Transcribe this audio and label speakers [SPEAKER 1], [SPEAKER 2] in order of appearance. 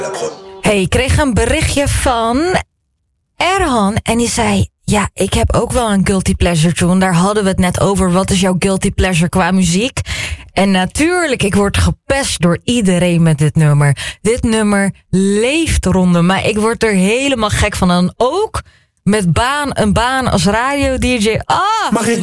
[SPEAKER 1] Hey, ik kreeg een berichtje van Erhan en die zei... Ja, ik heb ook wel een guilty pleasure tune. Daar hadden we het net over. Wat is jouw guilty pleasure qua muziek? En natuurlijk, ik word gepest door iedereen met dit nummer. Dit nummer leeft rondom mij. Ik word er helemaal gek van. En ook met een baan als radio-dj. Ah!
[SPEAKER 2] Mag ik